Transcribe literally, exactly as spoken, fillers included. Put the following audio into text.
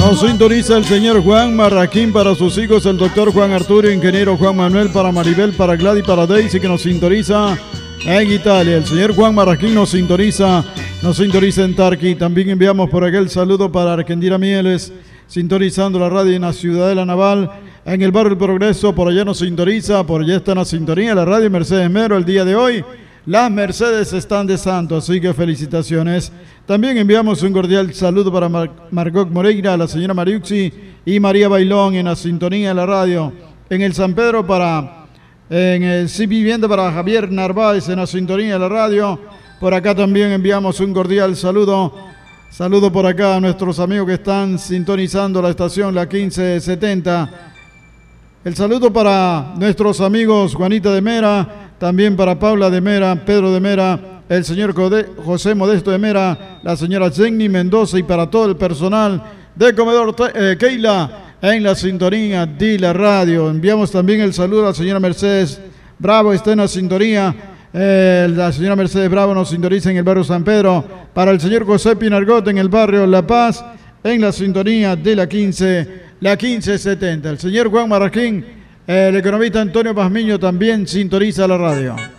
Nos sintoniza el señor Juan Marraquín para sus hijos, el doctor Juan Arturo, ingeniero Juan Manuel, para Maribel, para Gladys, para Daisy, que nos sintoniza en Italia. El señor Juan Marraquín nos sintoniza, nos sintoniza en Tarqui. También enviamos por aquel saludo para Arquendira Mieles, sintonizando la radio en la Ciudadela Naval, en el barrio El Progreso. Por allá nos sintoniza, por allá está en la sintonía la radio Mercedes Mero. El día de hoy las Mercedes están de santo, así que felicitaciones. También enviamos un cordial saludo para Mar Margot Moreira, la señora Mariuxi y María Bailón en la sintonía de la radio. En el San Pedro para, en el C Vivienda para Javier Narváez en la sintonía de la radio. Por acá también enviamos un cordial saludo. Saludo por acá a nuestros amigos que están sintonizando la estación, la quince setenta. El saludo para nuestros amigos Juanita de Mera, también para Paula de Mera, Pedro de Mera, el señor José Modesto de Mera, la señora Jenny Mendoza y para todo el personal de Comedor eh, Keila en la sintonía de la radio. Enviamos también el saludo a la señora Mercedes Bravo, está en la sintonía. Eh, la señora Mercedes Bravo nos sintoniza en el barrio San Pedro. Para el señor José Pinargot en el barrio La Paz, en la sintonía de la quince, la quince setenta. El señor Juan Marraquín, el economista Antonio Pazmiño también sintoniza la radio.